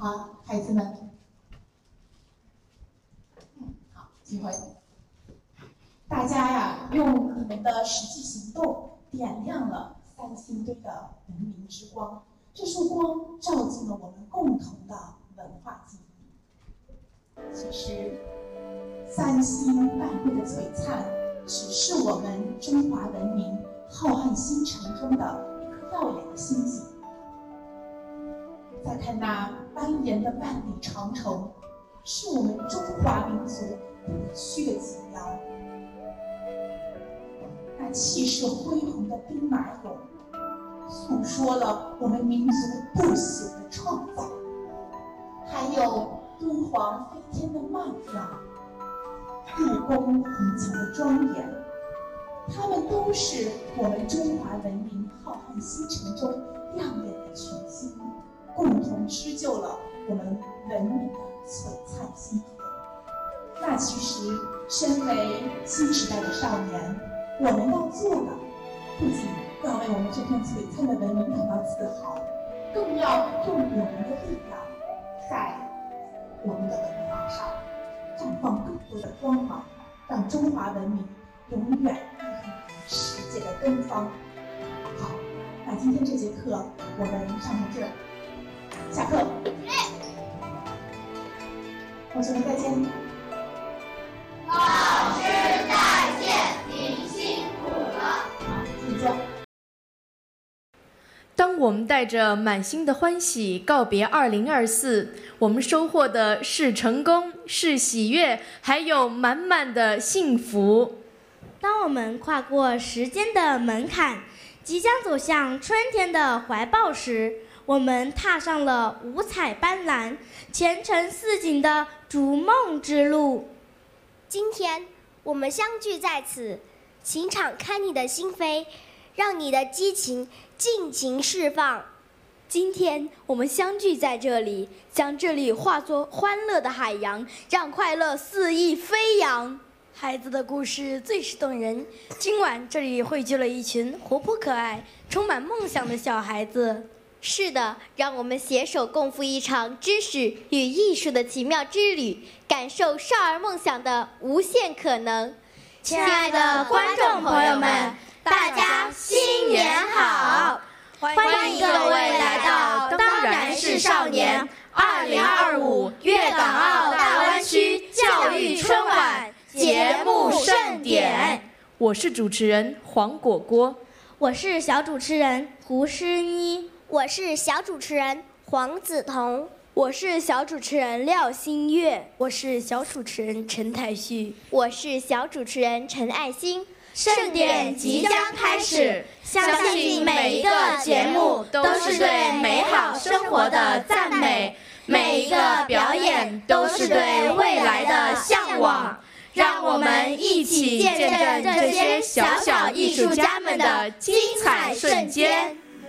好，孩子们，好，机会。大家呀，用你们的实际行动点亮了三星堆的文明之光，这束光照进了我们共同的文化记忆。其实，三星半会的璀璨，只是我们中华文明浩瀚星辰中的一颗耀眼的星星。再看那蜿蜒的万里长城，是我们中华民族不屈的脊梁。那气势恢宏的兵马俑，诉说了我们民族不朽的创造。还有敦煌飞天的曼妙，故宫红墙的庄严，它们都是我们中华文明浩瀚星辰中亮眼的群星，共同织就了我们文明的璀璨星河。那其实，身为新时代的少年，我们要做的，不仅要为我们这片璀璨的文明感到自豪，更要用我们的力量，在我们的文化上绽放更多的光芒，让中华文明永远屹立于世界的东方。好，那今天这节课我们上到这儿，下课。同学们再见。 老师再见，您辛苦了。 好，请坐。 当我们带着满心的欢喜告别2024，我们收获的是成功，是喜悦，还有满满的幸福。 当我们跨过时间的门槛，即将走向春天的怀抱时，我们踏上了五彩斑斓、前程似锦的逐梦之路。 今天我们相聚在此，请敞开你的心扉，让你的激情尽情释放。 今天我们相聚在这里，将这里化作欢乐的海洋，让快乐肆意飞扬。孩子的故事最是动人，今晚这里汇聚了一群活泼可爱、充满梦想的小孩子。 是的，让我们携手共赴一场知识与艺术的奇妙之旅，感受少儿梦想的无限可能。 亲爱的观众朋友们，大家新年好！欢迎各位来到当然是少年2025粤港澳大湾区教育春晚节目盛典。 我是主持人黄果果， 我是小主持人胡诗妮， 我是小主持人黄梓彤， 我是小主持人廖新月，我是小主持人陈太旭， 我是小主持人陈爱欣。 盛典即将开始，相信每一个节目都是对美好生活的赞美，每一个表演都是对未来的向往。让我们一起见证这些小小艺术家们的精彩瞬间。